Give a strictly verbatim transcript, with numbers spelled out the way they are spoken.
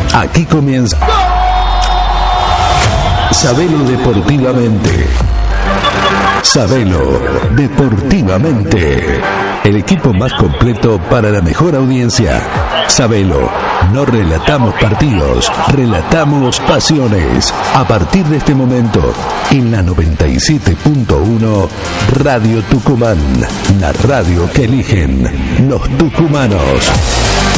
Aquí comienza Sabelo Deportivamente. Sabelo Deportivamente. El equipo más completo para la mejor audiencia. Sabelo, no relatamos partidos, relatamos pasiones. A partir de este momento, en la noventa y siete punto uno, Radio Tucumán, la radio que eligen los tucumanos.